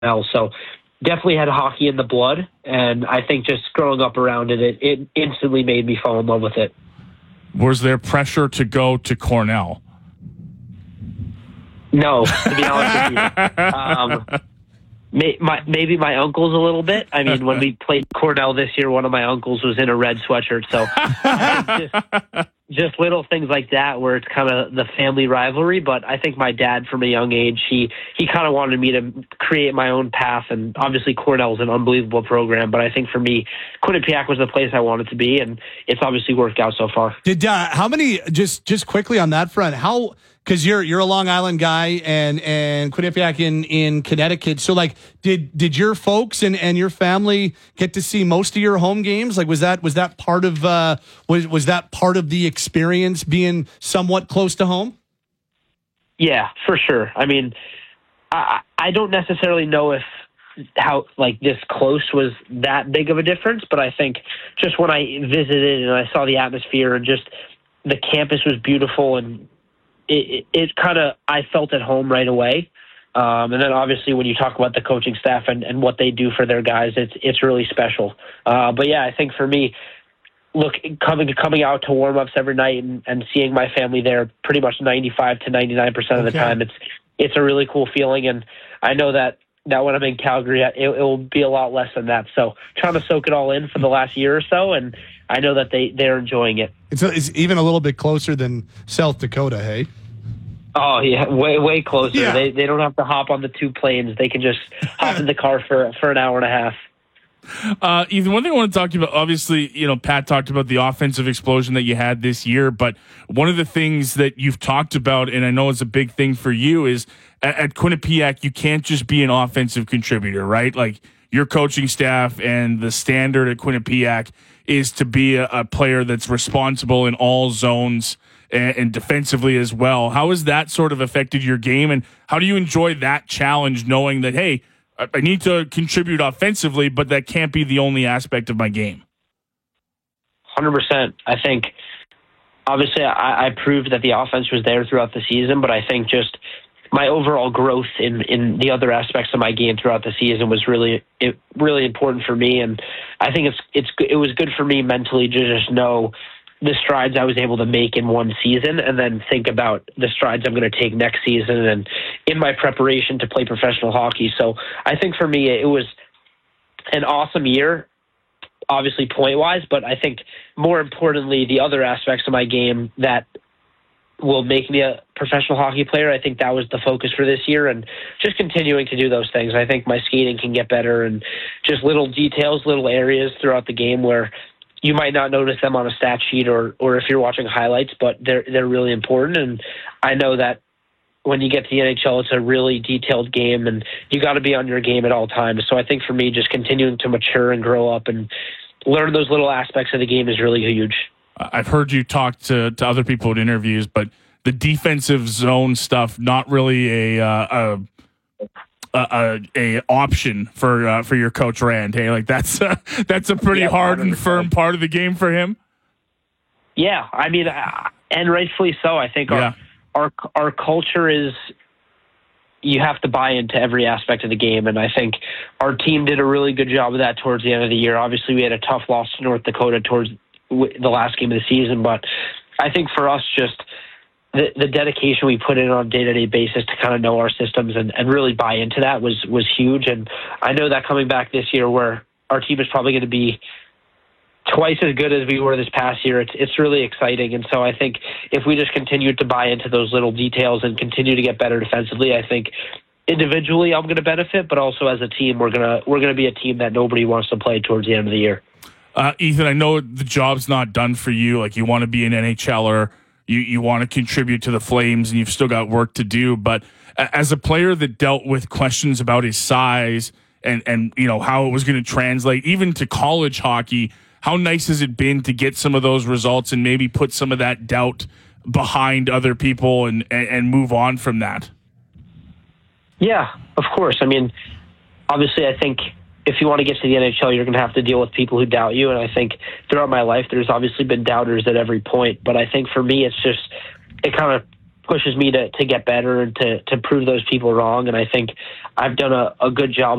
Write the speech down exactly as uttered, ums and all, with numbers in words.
Cornell. So definitely had hockey in the blood, and I think just growing up around it, it, it instantly made me fall in love with it. Was there pressure to go to Cornell? No, to be honest with you. Um, may, my, maybe my uncles a little bit. I mean, when we played Cornell this year, one of my uncles was in a red sweatshirt. So I think just, just little things like that where it's kind of the family rivalry. But I think my dad, from a young age, he, he kind of wanted me to create my own path. And obviously Cornell is an unbelievable program. But I think for me, Quinnipiac was the place I wanted to be. And it's obviously worked out so far. Did uh, how many, just just quickly on that front, how... Because you're you're a Long Island guy and and Quinnipiac in, in Connecticut, so like did did your folks and, and your family get to see most of your home games? Like was that was that part of uh, was was that part of the experience being somewhat close to home? Yeah, for sure. I mean, I I don't necessarily know if how like this close was that big of a difference, but I think just when I visited and I saw the atmosphere and just the campus was beautiful and it, it, it kind of, I felt at home right away. Um, and then obviously when you talk about the coaching staff and, and what they do for their guys, it's, it's really special. Uh, but yeah, I think for me, look, coming, coming out to warm-ups every night and, and seeing my family there pretty much ninety-five to ninety-nine percent of the Okay. time, it's, it's a really cool feeling. And I know that, that when I'm in Calgary, it, it will be a lot less than that. So trying to soak it all in for the last year or so. And I know that they, they're enjoying it. It's, a, it's even a little bit closer than South Dakota, hey? Oh, yeah, way way closer. Yeah. They they don't have to hop on the two planes. They can just hop in the car for for an hour and a half. Uh, Ethan, one thing I want to talk to you about, obviously, you know, Pat talked about the offensive explosion that you had this year, but one of the things that you've talked about, and I know it's a big thing for you, is at, at Quinnipiac, you can't just be an offensive contributor, right? Like your coaching staff and the standard at Quinnipiac is to be a, a player that's responsible in all zones and, and defensively as well. How has that sort of affected your game, and how do you enjoy that challenge knowing that, hey, I need to contribute offensively, but that can't be the only aspect of my game? one hundred percent. I think, obviously, I, I proved that the offense was there throughout the season, but I think just my overall growth in, in the other aspects of my game throughout the season was really it, really important for me. And I think it's it's it was good for me mentally to just know the strides I was able to make in one season and then think about the strides I'm going to take next season and in my preparation to play professional hockey. So I think for me, it was an awesome year, obviously point-wise, but I think more importantly, the other aspects of my game that will make me a professional hockey player, I think that was the focus for this year, and just continuing to do those things. I think my skating can get better and just little details, little areas throughout the game where you might not notice them on a stat sheet or, or if you're watching highlights, but they're they're really important. And I know that when you get to the N H L, it's a really detailed game, and you got to be on your game at all times. So I think for me, just continuing to mature and grow up and learn those little aspects of the game is really huge. I've heard you talk to, to other people in interviews, but the defensive zone stuff, not really a uh, a, a, a option for uh, for your coach Rand. Hey, like that's a, that's a pretty Yeah, hard and one hundred percent. firm part of the game for him. Yeah, I mean, uh, and rightfully so. I think Yeah. our, our our culture is you have to buy into every aspect of the game, and I think our team did a really good job of that towards the end of the year. Obviously, we had a tough loss to North Dakota towards w- the last game of the season, but I think for us, just the, the dedication we put in on a day-to-day basis to kind of know our systems and, and really buy into that was was huge. And I know that coming back this year, where our team is probably going to be twice as good as we were this past year, it's it's really exciting. And so I think if we just continue to buy into those little details and continue to get better defensively, I think individually I'm going to benefit, but also as a team, we're gonna we're gonna be a team that nobody wants to play towards the end of the year. Uh, Ethan, I know the job's not done for you. Like you want to be an N H L er, you you want to contribute to the Flames, and you've still got work to do. But as a player that dealt with questions about his size and and you know how it was going to translate even to college hockey, how nice has it been to get some of those results and maybe put some of that doubt behind other people and, and, and move on from that? Yeah, of course. I mean, obviously, I think if you want to get to the N H L, you're going to have to deal with people who doubt you. And I think throughout my life, there's obviously been doubters at every point. But I think for me, it's just, it kind of pushes me to, to get better and to, to prove those people wrong. And I think I've done a, a good job